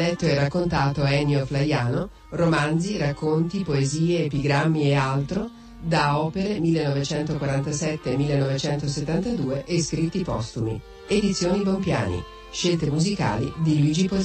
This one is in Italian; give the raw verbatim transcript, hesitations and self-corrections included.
letto e raccontato Ennio Flaiano, romanzi, racconti, poesie, epigrammi e altro, da opere millenovecentoquarantasette millenovecentosettantadue e scritti postumi. Edizioni Bompiani. Scelte musicali di Luigi Polsini.